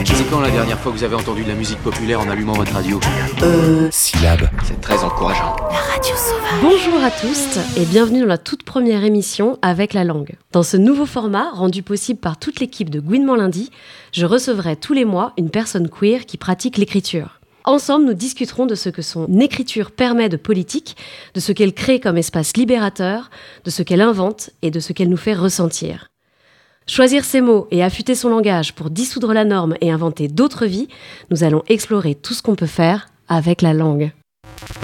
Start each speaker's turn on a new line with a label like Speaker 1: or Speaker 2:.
Speaker 1: C'est quand la dernière fois que vous avez entendu de la musique populaire en allumant votre radio?
Speaker 2: Syllabe.
Speaker 1: C'est très encourageant.
Speaker 3: La radio sauvage.
Speaker 4: Bonjour à tous et bienvenue dans la toute première émission Avec la langue. Dans ce nouveau format, rendu possible par toute l'équipe de Gouinement Lundi, je recevrai tous les mois une personne queer qui pratique l'écriture. Ensemble, nous discuterons de ce que son écriture permet de politique, de ce qu'elle crée comme espace libérateur, de ce qu'elle invente et de ce qu'elle nous fait ressentir. Choisir ses mots et affûter son langage pour dissoudre la norme et inventer d'autres vies, nous allons explorer tout ce qu'on peut faire avec la langue.